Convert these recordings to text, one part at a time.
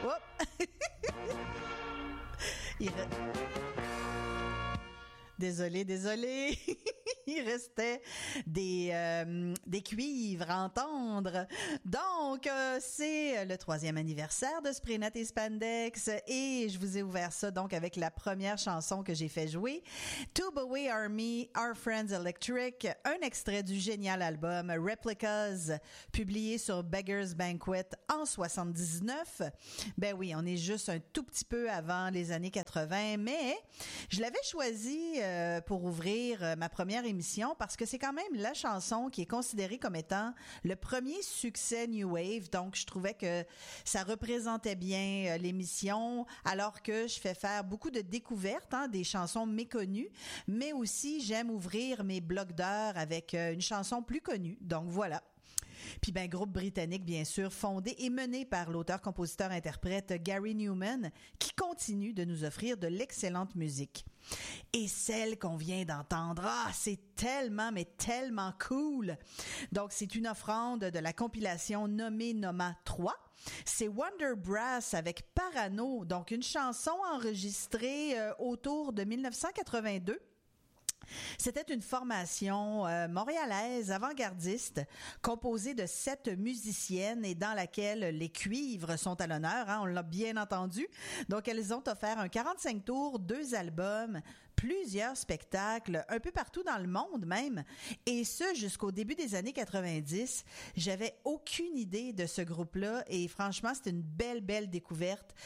Oups. Désolé. Il restait des cuivres à entendre. Donc, c'est le 3e anniversaire de Spraynet et Spandex et je vous ai ouvert ça donc avec la première chanson que j'ai fait jouer, Tubaway Army, Our Friends Electric, un extrait du génial album Replicas, publié sur Beggars Banquet en 79. Ben oui, on est juste un tout petit peu avant les années 80, mais je l'avais choisi pour ouvrir ma première émission parce que c'est quand même la chanson qui est considérée comme étant le premier succès New Wave. Donc, je trouvais que ça représentait bien l'émission alors que je fais faire beaucoup de découvertes, des chansons méconnues, mais aussi j'aime ouvrir mes blocs d'heures avec une chanson plus connue. Donc, voilà. Puis groupe britannique bien sûr, fondé et mené par l'auteur-compositeur-interprète Gary Newman, qui continue de nous offrir de l'excellente musique. Et celle qu'on vient d'entendre, c'est tellement cool. Donc c'est une offrande de la compilation Nommé Noma 3. C'est Wonder Brass avec Parano, donc une chanson enregistrée autour de 1982. C'était une formation montréalaise avant-gardiste composée de 7 musiciennes et dans laquelle les cuivres sont à l'honneur, on l'a bien entendu. Donc, elles ont offert un 45 tours, 2 albums, plusieurs spectacles, un peu partout dans le monde même, et ce jusqu'au début des années 90. J'avais aucune idée de ce groupe-là et franchement, c'était une belle découverte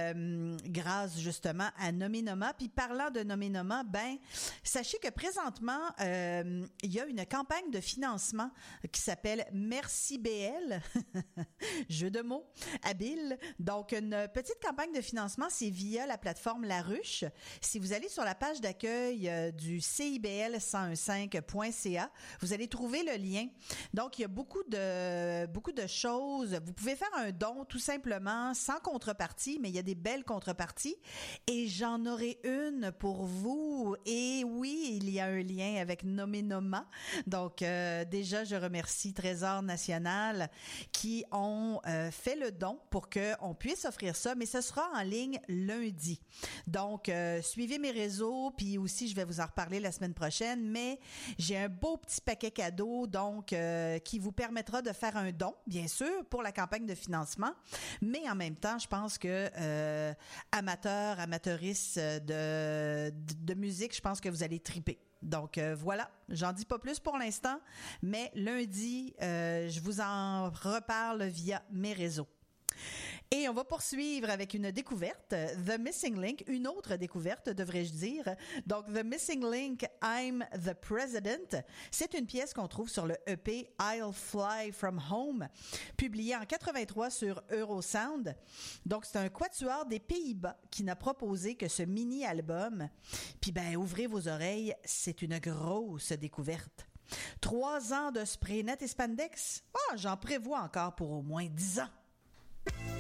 grâce justement à Nommé Noma. Puis parlant de Nommé Noma, sachez que présentement, il y a une campagne de financement qui s'appelle Merci BL, jeu de mots, habile. Donc, une petite campagne de financement, c'est via la plateforme La Ruche. Si vous allez sur la page d'accueil du CIBL1015.ca, vous allez trouver le lien. Donc, il y a beaucoup de choses. Vous pouvez faire un don tout simplement sans contrepartie, mais il y a des belles contreparties et j'en aurai une pour vous. Et oui, il y a un lien avec Nommé Noma. Donc, déjà, je remercie Trésor National qui ont fait le don pour qu'on puisse offrir ça, mais ce sera en ligne lundi. Donc, suivez mes réseaux, puis aussi, je vais vous en reparler la semaine prochaine, mais j'ai un beau petit paquet cadeau, donc, qui vous permettra de faire un don, bien sûr, pour la campagne de financement, mais en même temps, je pense que amateuristes de musique, je pense que vous allez triper. Donc voilà, j'en dis pas plus pour l'instant, mais lundi, je vous en reparle via mes réseaux. Et on va poursuivre avec une découverte, The Missing Link, une autre découverte, devrais-je dire. Donc, The Missing Link, I'm the President. C'est une pièce qu'on trouve sur le EP I'll Fly From Home, publié en 83 sur Eurosound. Donc, c'est un quatuor des Pays-Bas qui n'a proposé que ce mini-album. Puis, ouvrez vos oreilles, c'est une grosse découverte. 3 ans de Spraynet et Spandex? J'en prévois encore pour au moins 10 ans.